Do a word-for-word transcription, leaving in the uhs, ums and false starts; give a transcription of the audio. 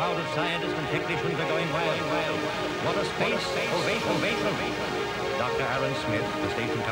crowd of scientists and technicians are going wild. What a space ovation. Doctor Aaron Smith, the station